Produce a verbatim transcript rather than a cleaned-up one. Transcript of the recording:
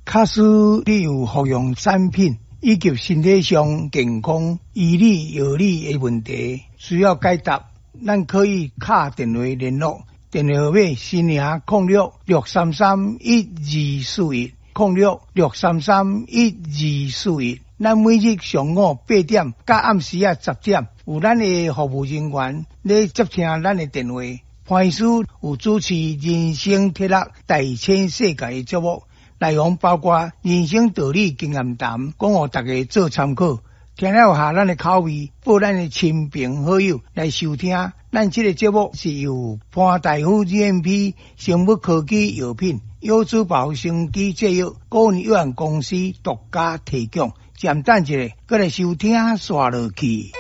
假使你有服用产品以及身体上健康、医理药理的问题，需要解答，咱可以打电话联络。电话号码是零零六六三三一二四一零六六三三一二四一。咱每日上午八点到暗时啊十点，有咱的服务人员咧接听咱的电话。潘医师有主持人生铁乐大千世界的节目，内容包括人生道理、经验谈，讲互大家做参考。听了下咱的口味，报咱的亲朋好友来收听。咱这个节目是由潘大夫 G M P 生物科技药品优质保鲜机制药个人有限公司独家提供。暂等一下，再来收听刷落去。